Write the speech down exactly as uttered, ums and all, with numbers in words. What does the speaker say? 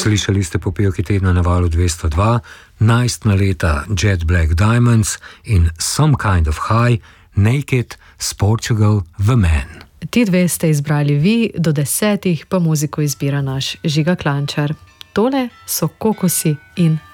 Slišali ste popevki tedna na valu dvesto dva, najstna leta Jet Black Diamonds in Some Kind of High, Naked s Portugal The Man. Ti dve ste izbrali vi, do desetih pa muziko izbira naš Žiga Klančar. Tole so Kokosi in